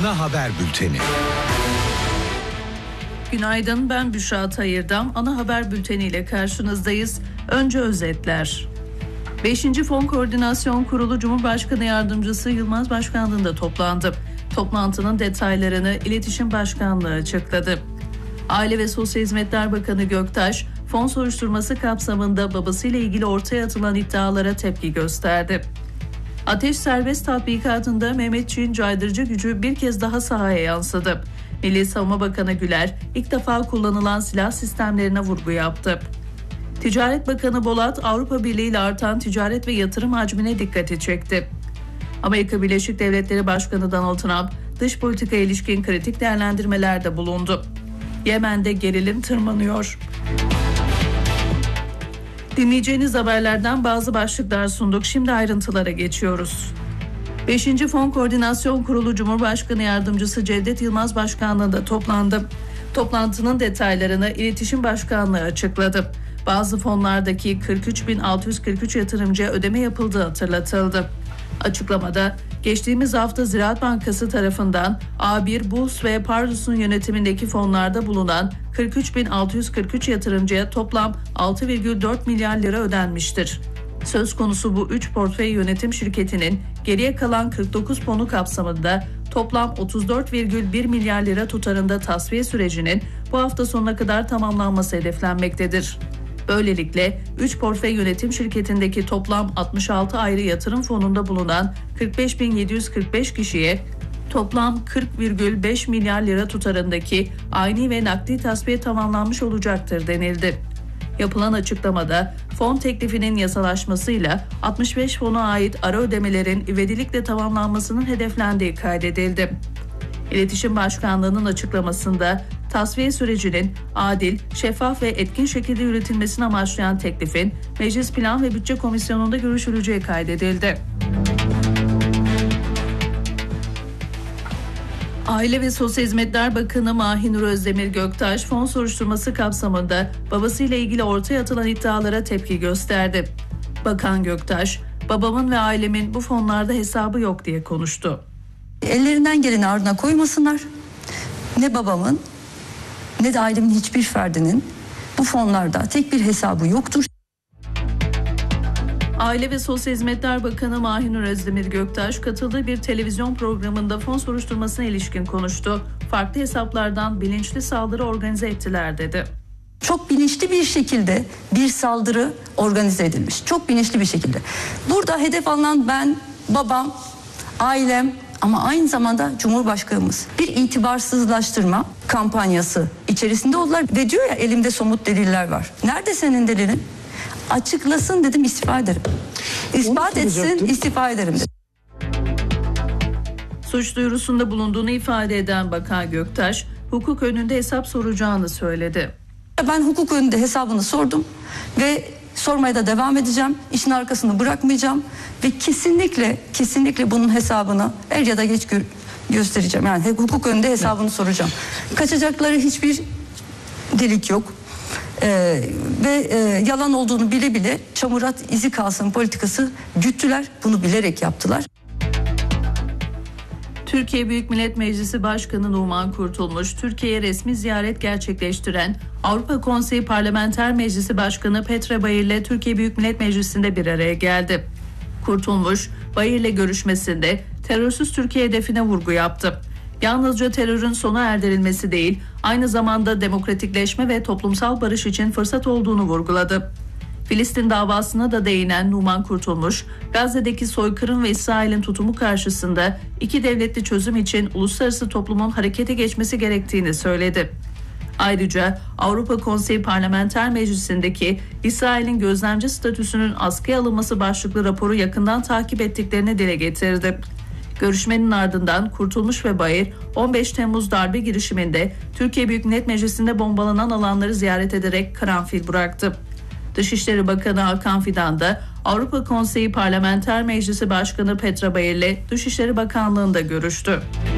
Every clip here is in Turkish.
Ana haber bülteni. Günaydın, ben Büşra Tayırdam. Ana haber bülteniyle karşınızdayız. Önce özetler. 5. Fon Koordinasyon Kurulu Cumhurbaşkanı Yardımcısı Yılmaz Başkanlığı'nda toplandı. Toplantının detaylarını İletişim Başkanlığı açıkladı. Aile ve Sosyal Hizmetler Bakanı Göktaş, fon soruşturması kapsamında babasıyla ilgili ortaya atılan iddialara tepki gösterdi. Ateş Serbest tatbikatında Mehmetçiğin caydırıcı gücü bir kez daha sahaya yansıdı. Milli Savunma Bakanı Güler, ilk defa kullanılan silah sistemlerine vurgu yaptı. Ticaret Bakanı Bolat, Avrupa Birliği ile artan ticaret ve yatırım hacmine dikkati çekti. Amerika Birleşik Devletleri Başkanı Donald Trump, dış politikaya ilişkin kritik değerlendirmelerde bulundu. Yemen'de gerilim tırmanıyor. Dinleyeceğiniz haberlerden bazı başlıklar sunduk. Şimdi ayrıntılara geçiyoruz. 5. Fon Koordinasyon Kurulu Cumhurbaşkanı Yardımcısı Cevdet Yılmaz Başkanlığı'nda toplandı. Toplantının detaylarını İletişim Başkanlığı açıkladı. Bazı fonlardaki 43.643 yatırımcıya ödeme yapıldığı hatırlatıldı. Açıklamada geçtiğimiz hafta Ziraat Bankası tarafından A1, Burs ve Pardus'un yönetimindeki fonlarda bulunan 43.643 yatırımcıya toplam 6,4 milyar lira ödenmiştir. Söz konusu bu 3 portföy yönetim şirketinin geriye kalan 49 fonu kapsamında toplam 34,1 milyar lira tutarında tasfiye sürecinin bu hafta sonuna kadar tamamlanması hedeflenmektedir. Böylelikle 3 portföy yönetim şirketindeki toplam 66 ayrı yatırım fonunda bulunan 45.745 kişiye toplam 40,5 milyar lira tutarındaki ayni ve nakdi tasfiye tamamlanmış olacaktır denildi. Yapılan açıklamada fon teklifinin yasalaşmasıyla 65 fona ait ara ödemelerin ivedilikle tamamlanmasının hedeflendiği kaydedildi. İletişim Başkanlığı'nın açıklamasında tasfiye sürecinin adil, şeffaf ve etkin şekilde yürütülmesini amaçlayan teklifin Meclis Plan ve Bütçe Komisyonu'nda görüşüleceği kaydedildi. Aile ve Sosyal Hizmetler Bakanı Mahinur Özdemir Göktaş, fon soruşturması kapsamında babasıyla ilgili ortaya atılan iddialara tepki gösterdi. Bakan Göktaş, babamın ve ailemin bu fonlarda hesabı yok diye konuştu. Ellerinden geleni ardına koymasınlar. Ne babamın ne de ailemin hiçbir ferdinin bu fonlarda tek bir hesabı yoktur. Aile ve Sosyal Hizmetler Bakanı Mahinur Özdemir Göktaş katıldığı bir televizyon programında fon soruşturmasına ilişkin konuştu. Farklı hesaplardan bilinçli saldırı organize ettiler dedi. Çok bilinçli bir şekilde bir saldırı organize edilmiş. Çok bilinçli bir şekilde. Burada hedef alınan ben, babam, ailem ama aynı zamanda Cumhurbaşkanımız. Bir itibarsızlaştırma kampanyası içerisinde oldular ve diyor ya elimde somut deliller var. Nerede senin delilin? Açıklasın dedim, istifa ederim. İspat etsin, istifa ederim dedim. Suç duyurusunda bulunduğunu ifade eden Bakan Göktaş, hukuk önünde hesap soracağını söyledi. Ben hukuk önünde hesabını sordum ve sormaya da devam edeceğim. İşin arkasını bırakmayacağım ve kesinlikle bunun hesabını er ya da geç göstereceğim. Yani hukuk önünde hesabını soracağım. Kaçacakları hiçbir delik yok. Yalan olduğunu bile bile çamurat izi kalsın politikası güttüler. Bunu bilerek yaptılar. Türkiye Büyük Millet Meclisi Başkanı Numan Kurtulmuş, Türkiye'ye resmi ziyaret gerçekleştiren Avrupa Konseyi Parlamenter Meclisi Başkanı Petre Bayır ile Türkiye Büyük Millet Meclisi'nde bir araya geldi. Kurtulmuş, Bayır ile görüşmesinde terörsüz Türkiye hedefine vurgu yaptı. Yalnızca terörün sona erdirilmesi değil, aynı zamanda demokratikleşme ve toplumsal barış için fırsat olduğunu vurguladı. Filistin davasına da değinen Numan Kurtulmuş, Gazze'deki soykırım ve İsrail'in tutumu karşısında iki devletli çözüm için uluslararası toplumun harekete geçmesi gerektiğini söyledi. Ayrıca Avrupa Konseyi Parlamenter Meclisi'ndeki İsrail'in gözlemci statüsünün askıya alınması başlıklı raporu yakından takip ettiklerini dile getirdi. Görüşmenin ardından Kurtulmuş ve Bayır 15 Temmuz darbe girişiminde Türkiye Büyük Millet Meclisi'nde bombalanan alanları ziyaret ederek karanfil bıraktı. Dışişleri Bakanı Hakan Fidan da Avrupa Konseyi Parlamenter Meclisi Başkanı Petre Bayır ile Dışişleri Bakanlığı'nda görüştü.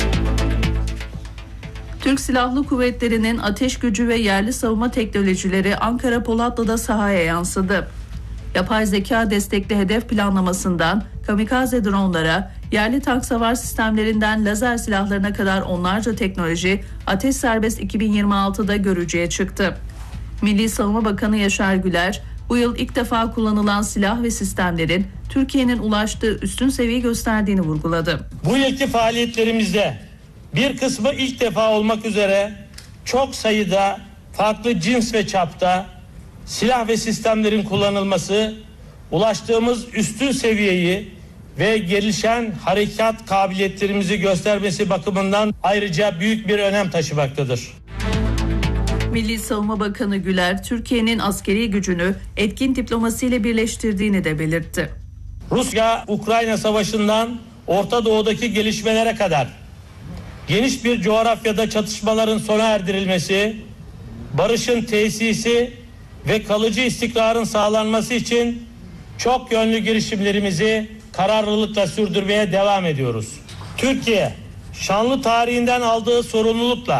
Türk Silahlı Kuvvetleri'nin ateş gücü ve yerli savunma teknolojileri Ankara Polatlı'da sahaya yansıdı. Yapay zeka destekli hedef planlamasından kamikaze dronlara, Yerli tank savar sistemlerinden lazer silahlarına kadar onlarca teknoloji Ateş Serbest 2026'da görücüye çıktı. Milli Savunma Bakanı Yaşar Güler, bu yıl ilk defa kullanılan silah ve sistemlerin Türkiye'nin ulaştığı üstün seviye gösterdiğini vurguladı. Bu yılki faaliyetlerimizde bir kısmı ilk defa olmak üzere çok sayıda farklı cins ve çapta silah ve sistemlerin kullanılması, ulaştığımız üstün seviyeyi ve gelişen harekat kabiliyetlerimizi göstermesi bakımından ayrıca büyük bir önem taşımaktadır. Milli Savunma Bakanı Güler, Türkiye'nin askeri gücünü etkin diplomasiyle birleştirdiğini de belirtti. Rusya-Ukrayna savaşından Orta Doğu'daki gelişmelere kadar geniş bir coğrafyada çatışmaların sona erdirilmesi, barışın tesisi ve kalıcı istikrarın sağlanması için çok yönlü girişimlerimizi kararlılıkla sürdürmeye devam ediyoruz. Türkiye, şanlı tarihinden aldığı sorumlulukla